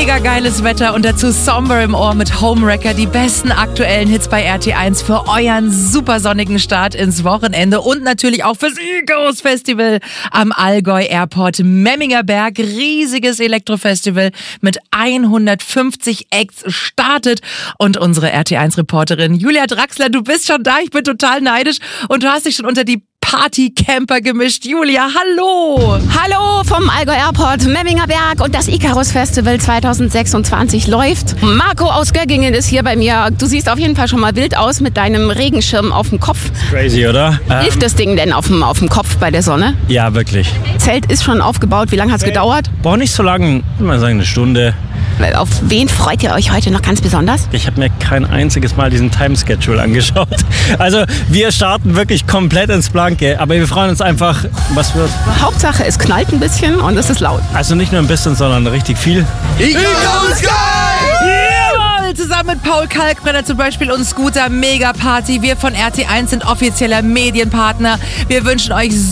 mega geiles Wetter und dazu Somber im Ohr mit Homewrecker. Die besten aktuellen Hits bei RT1 für euren super sonnigen Start ins Wochenende und natürlich auch fürs Icarus Festival am Allgäu Airport Memminger Berg. Riesiges Elektrofestival mit 150 Acts startet und unsere RT1-Reporterin Julia Draxler, du bist schon da. Ich bin total neidisch und du hast dich schon unter die Partycamper gemischt. Julia, hallo! Hallo vom Allgäu Airport, Memminger Berg und das Icarus Festival 2026 läuft. Marco aus Göggingen ist hier bei mir. Du siehst auf jeden Fall schon mal wild aus mit deinem Regenschirm auf dem Kopf. Crazy, oder? Hilft das Ding denn auf dem Kopf bei der Sonne? Ja, wirklich. Zelt ist schon aufgebaut. Wie lange hat es gedauert? Boah, nicht so lang, ich würde mal sagen eine Stunde. Auf wen freut ihr euch heute noch ganz besonders? Ich habe mir kein einziges Mal diesen Timeschedule angeschaut. Also wir starten wirklich komplett ins Blanke, aber wir freuen uns einfach, was wird. Hauptsache, es knallt ein bisschen und es ist laut. Also nicht nur ein bisschen, sondern richtig viel. Icarus geil! Zusammen mit Paul Kalkbrenner zum Beispiel und Scooter, mega Party. Wir von RT1 sind offizieller Medienpartner. Wir wünschen euch